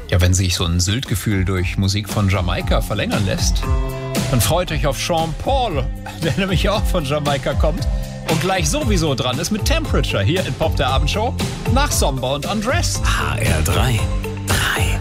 Ja, wenn sich so ein Sylt-Gefühl durch Musik von Jamaika verlängern lässt, dann freut euch auf Sean Paul, der nämlich auch von Jamaika kommt und gleich sowieso dran ist mit Temperature hier in Pop der Abendshow nach Somber und Undressed. HR3.